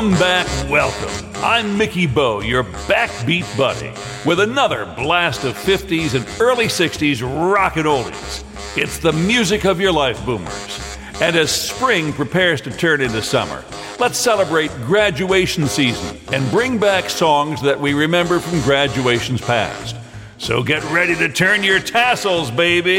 Back, welcome. I'm Mickey Bowe, your backbeat buddy, with another blast of 50s and early 60s rockin' oldies. It's the music of your life, boomers. And as spring prepares to turn into summer, let's celebrate graduation season and bring back songs that we remember from graduations past. So get ready to turn your tassels, baby.